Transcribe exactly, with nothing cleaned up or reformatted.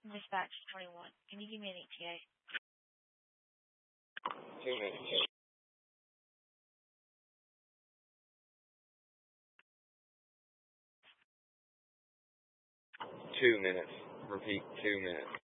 Dispatch twenty-one. Can you give me an E T A? Two minutes. Two minutes. Repeat, two minutes.